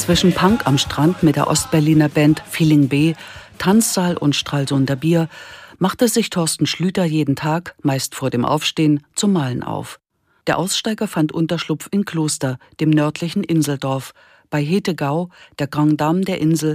Zwischen Punk am Strand mit der Ostberliner Band Feeling B, Tanzsaal und Stralsunder Bier machte sich Thorsten Schlüter jeden Tag, meist vor dem Aufstehen, zum Malen auf. Der Aussteiger fand Unterschlupf in Kloster, dem nördlichen Inseldorf, bei Hetegau, der Grande Dame der Insel,